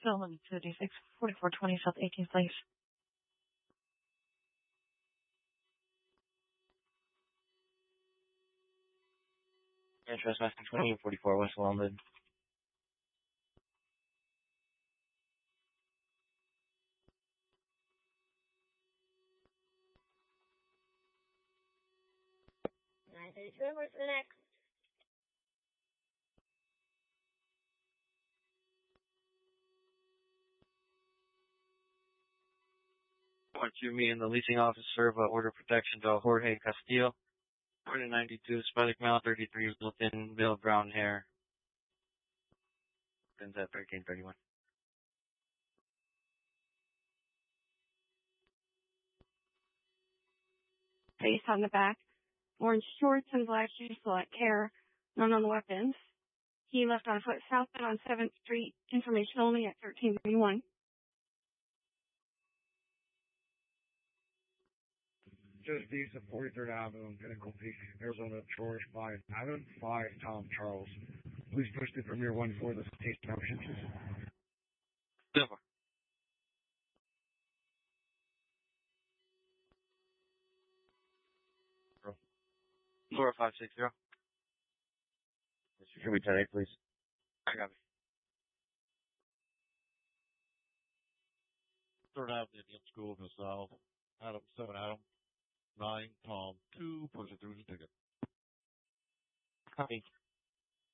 Spillman, 564420 South 18th Place. And trespassing 2844 West London. What's the next? Want you, me, and the leasing officer of order protection to Jorge Castillo. 492, Spellic Mile, 33, built-in, male brown hair. Pins at 1331. Face on the back. Orange shorts and black shoes, black hair. None on the weapons. He left on foot southbound on 7th Street. Information only at 1331. Just east of 43rd Avenue in Pinnacle Peak, Arizona, George 5, Island 5, Tom Charles. Please push the Premier 1 for the state options. Silver. Four 560. Should we 10-8, please? I got it. Third Avenue Indian School to the south. Adam 7 Adam 9 Tom 2 push it through the ticket. Copy.